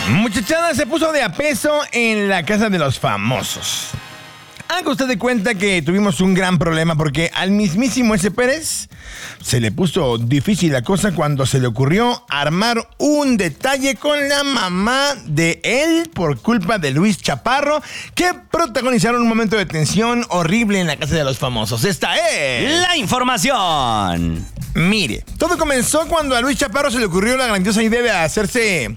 Muchachada se puso de a peso en la casa de los famosos. Haga usted de cuenta que tuvimos un gran problema porque al mismísimo S. Pérez se le puso difícil la cosa cuando se le ocurrió armar un detalle con la mamá de él por culpa de Luis Chaparro, que protagonizaron un momento de tensión horrible en la casa de los famosos. Esta es la información. Mire, todo comenzó cuando a Luis Chaparro se le ocurrió la grandiosa idea de hacerse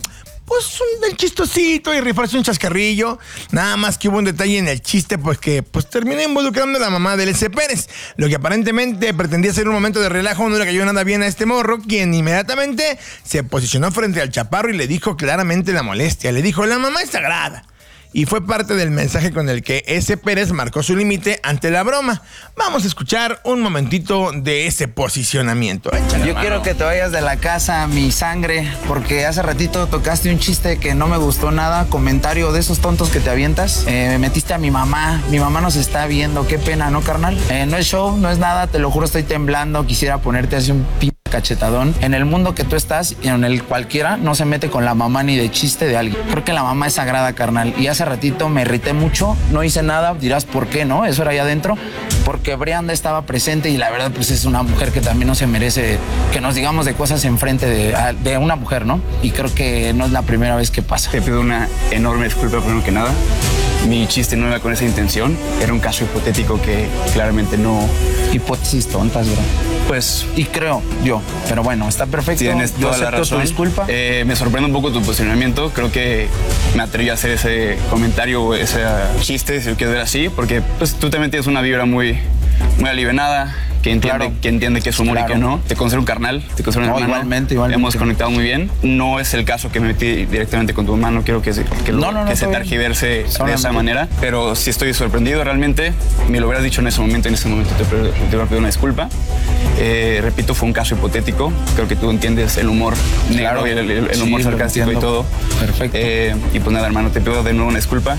el chistosito y rifarse un chascarrillo. Nada más que hubo un detalle en el chiste, pues que terminó involucrando a la mamá del S. Pérez. Lo que aparentemente pretendía ser un momento de relajo no le cayó nada bien a este morro, quien inmediatamente se posicionó frente al Chaparro y le dijo claramente la molestia. Le dijo: la mamá es sagrada. Y fue parte del mensaje con el que S. Pérez marcó su límite ante la broma. Vamos a escuchar un momentito de ese posicionamiento. Yo quiero que te vayas de la casa, mi sangre, porque hace ratito tocaste un chiste que no me gustó nada. Comentario de esos tontos que te avientas. Me metiste a mi mamá nos está viendo. Qué pena, ¿no, carnal? No es show, no es nada, te lo juro, estoy temblando. Quisiera ponerte así un cachetadón. En el mundo que tú estás y en el cualquiera no se mete con la mamá ni de chiste de alguien. Creo que la mamá es sagrada, carnal. Y hace ratito me irrité mucho, no hice nada. Dirás, ¿por qué no? Eso era allá adentro. Porque Brianda estaba presente y la verdad pues es una mujer que también no se merece que nos digamos de cosas enfrente de una mujer, ¿no? Y creo que no es la primera vez que pasa. Te pido una enorme disculpa primero que nada. Mi chiste no era con esa intención. Era un caso hipotético que claramente no... Hipótesis tontas, bro. Pues... Y creo yo. Pero bueno, está perfecto. Tienes toda la razón. Tu disculpa. Me sorprende un poco tu posicionamiento. Creo que me atreví a hacer ese comentario, ese chiste, si lo quieres ver así, porque pues tú también tienes una vibra muy alivianada, que entiende que es humor y que no. Te considero un carnal, te considero un hermano. Igualmente. Hemos conectado muy bien. No es el caso que me metí directamente con tu mamá, no quiero que se tergiverse de esa manera, pero sí estoy sorprendido realmente. Me lo hubieras dicho en ese momento te voy a pedir una disculpa. Repito, fue un caso hipotético. Creo que tú entiendes el humor negro y el humor sarcástico y todo. Perfecto. Y pues nada, hermano, te pido de nuevo una disculpa.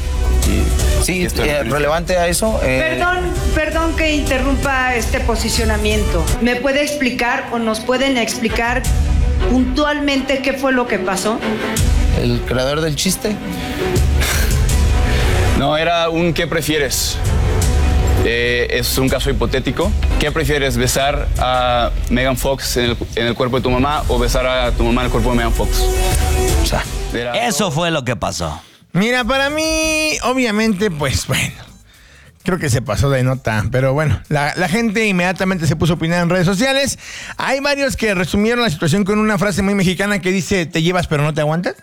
Sí, relevante a eso. Perdón que interrumpa este posicionamiento. ¿Me puede explicar o nos pueden explicar puntualmente qué fue lo que pasó? ¿El creador del chiste? No, era un ¿qué prefieres? Es un caso hipotético. ¿Qué prefieres, besar a Megan Fox en el cuerpo de tu mamá o besar a tu mamá en el cuerpo de Megan Fox? O sea, eso fue lo que pasó. Mira, para mí, obviamente, pues bueno, creo que se pasó de nota, pero bueno, la gente inmediatamente se puso a opinar en redes sociales. Hay varios que resumieron la situación con una frase muy mexicana que dice: ¿te llevas pero no te aguantas?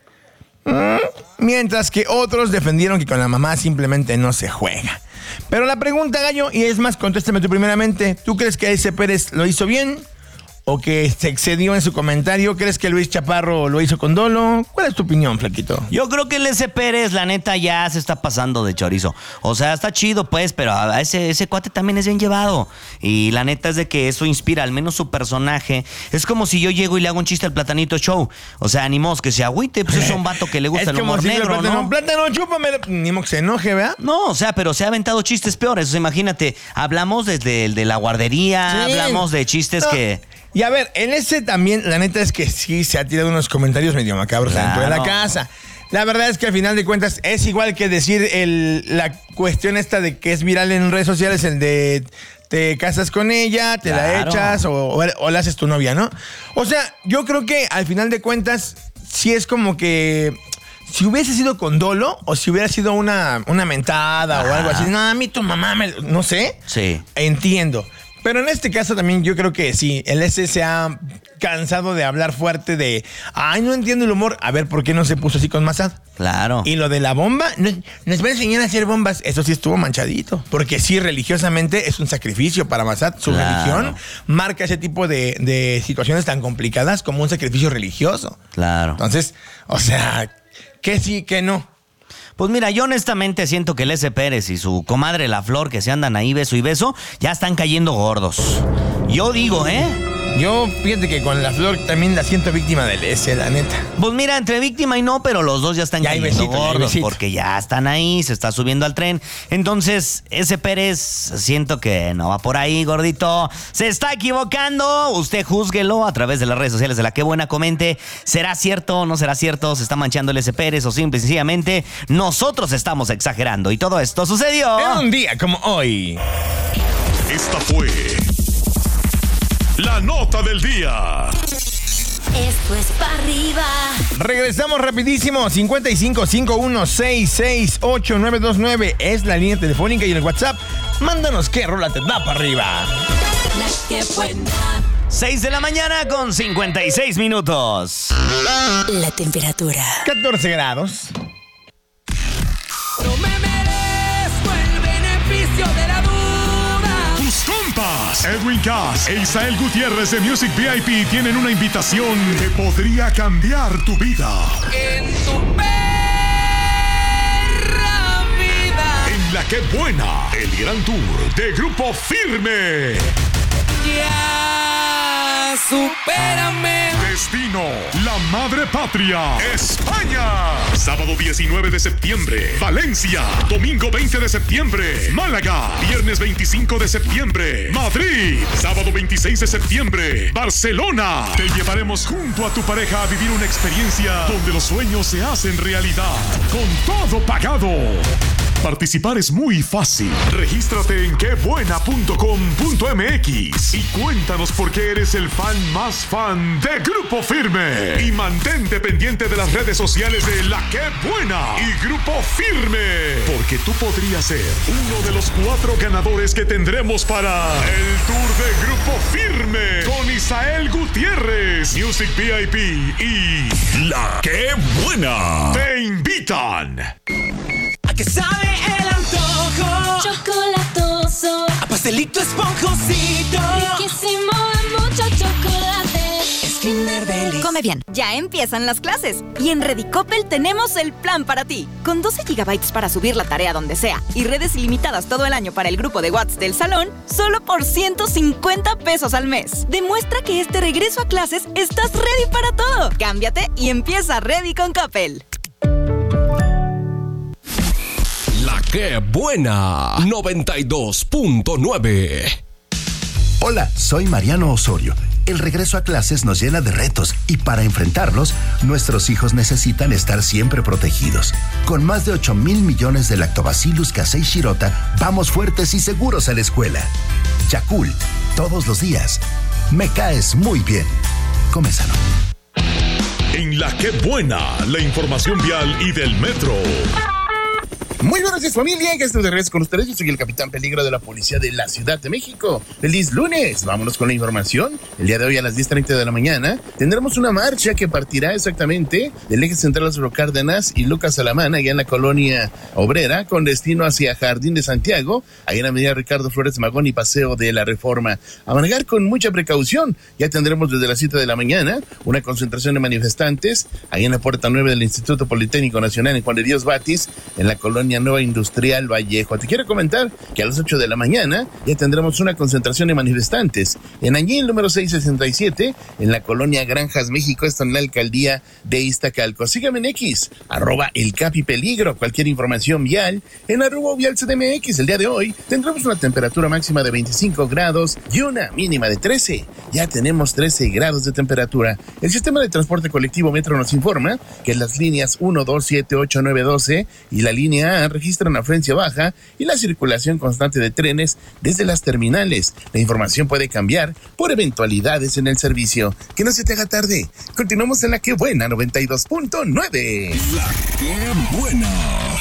Mientras que otros defendieron que con la mamá simplemente no se juega. Pero la pregunta, Gallo, y es más, contéstame tú primeramente, ¿tú crees que S. Pérez lo hizo bien o que se excedió en su comentario? ¿Crees que Luis Chaparro lo hizo con dolo? ¿Cuál es tu opinión, flaquito? Yo creo que el S. Pérez, la neta, ya se está pasando de chorizo. O sea, está chido, pues, pero a ese cuate también es bien llevado. Y la neta es de que eso inspira, al menos su personaje. Es como si yo llego y le hago un chiste al Platanito Show. O sea, ni modo que se agüite, pues es un vato que le gusta el humor negro, ¿no? Plátano, chúpame. Ni modo que se enoje, ¿verdad? No, o sea, pero se ha aventado chistes peores. O sea, imagínate, hablamos desde el de la guardería, sí. Hablamos de chistes que... Y a ver, en ese también, la neta es que sí se ha tirado unos comentarios medio macabros dentro de la casa. La verdad es que al final de cuentas es igual que decir la cuestión esta de que es viral en redes sociales, el de te casas con ella, te la echas o la haces tu novia, ¿no? O sea, yo creo que al final de cuentas sí es como que... Si hubiese sido con dolo o si hubiera sido una mentada o algo así, no, a mí tu mamá, no sé. Sí. Entiendo. Pero en este caso también yo creo que sí, el S se ha cansado de hablar fuerte de, ay, no entiendo el humor. A ver, ¿por qué no se puso así con Massad? Claro. Y lo de la bomba, nos va a enseñar a hacer bombas. Eso sí estuvo manchadito. Porque sí, religiosamente es un sacrificio para Massad. Su religión marca ese tipo de situaciones tan complicadas como un sacrificio religioso. Claro. Entonces, o sea, que sí, que no. Pues mira, yo honestamente siento que el S. Pérez y su comadre La Flor, que se andan ahí beso y beso, ya están cayendo gordos. Yo digo, Yo, fíjate que con la Flor también la siento víctima del S, la neta. Pues mira, entre víctima y no, pero los dos ya están cayendo gordos porque ya están ahí, se está subiendo al tren. Entonces, ese Pérez, siento que no va por ahí, gordito. Se está equivocando. Usted júzguelo a través de las redes sociales de La Qué Buena. Comente, ¿será cierto o no será cierto? ¿Se está manchando el ese Pérez o simple y sencillamente nosotros estamos exagerando? Y todo esto sucedió en un día como hoy. Esta fue la nota del día. Esto es pa' arriba. Regresamos rapidísimo. 5551668929 es la línea telefónica y en el WhatsApp. Mándanos qué rola te da para arriba. La Qué Buena. 6 de la mañana con 56 minutos. La temperatura. 14 grados. No me merezco el beneficio de la duda. Tus compas, Edwin Cass e Isael Gutiérrez de Music VIP tienen una invitación que podría cambiar tu vida. En tu perra vida. En La Qué Buena, el gran tour de Grupo Firme. Ya, supérame. Destino, la madre patria, España. Sábado 19 de septiembre, Valencia. Domingo 20 de septiembre, Málaga. Viernes 25 de septiembre, Madrid. Sábado 26 de septiembre, Barcelona. Te llevaremos junto a tu pareja a vivir una experiencia donde los sueños se hacen realidad. Con todo pagado. Participar es muy fácil. Regístrate en quebuena.com.mx y cuéntanos por qué eres el fan más fan de Grupo Firme. Y mantente pendiente de las redes sociales de La Qué Buena y Grupo Firme, porque tú podrías ser uno de los 4 ganadores que tendremos para el tour de Grupo Firme con Isael Gutiérrez, Music VIP y La Qué Buena. Te invitan. ¿A qué sabe el antojo? Chocolatoso. A pastelito esponjosito. Riquísimo, mucho chocolate. Es Kinder Delice. Come bien, ya empiezan las clases. Y en Redicopel tenemos el plan para ti. Con 12 gigabytes para subir la tarea donde sea y redes ilimitadas todo el año para el grupo de WhatsApp del salón, solo por 150 pesos al mes. Demuestra que este regreso a clases estás ready para todo. Cámbiate y empieza Ready con Coppel. La Qué Buena 92.9. Hola, soy Mariano Osorio. El regreso a clases nos llena de retos y para enfrentarlos, nuestros hijos necesitan estar siempre protegidos. Con más de 8,000 millones de Lactobacillus casei shirota, vamos fuertes y seguros a la escuela. Yakult, todos los días. Me caes muy bien. Come sano. En La Qué Buena, la información vial y del metro. Muy buenos días, familia, ya estamos de regreso con ustedes. Yo soy el Capitán Peligro de la Policía de la Ciudad de México. Feliz lunes, vámonos con la información. El día de hoy a las 10:30 de la mañana tendremos una marcha que partirá exactamente del eje central Lázaro Cárdenas y Lucas Alamán, allá en la colonia obrera, con destino hacia Jardín de Santiago, allá en la avenida Ricardo Flores Magón y Paseo de la Reforma. A manejar con mucha precaución. Ya tendremos desde las 7 de la mañana una concentración de manifestantes allá en la puerta 9 del Instituto Politécnico Nacional en Juan de Dios Batis, en la colonia Nueva Industrial Vallejo. Te quiero comentar que a las 8 de la mañana ya tendremos una concentración de manifestantes en Añil número 667, en la colonia Granjas México, esto en la alcaldía de Iztacalco. Sígame en X, @elcapipeligro. Cualquier información vial en @vialcdmx. El día de hoy tendremos una temperatura máxima de 25 grados y una mínima de 13. Ya tenemos 13 grados de temperatura. El sistema de transporte colectivo Metro nos informa que las líneas 1, 2, 7, 8, 9, 12 y la línea A registran afluencia baja y la circulación constante de trenes desde las terminales. La información puede cambiar por eventualidades en el servicio. Que no se te haga tarde. Continuamos en La Qué Buena 92.9. La Qué Buena.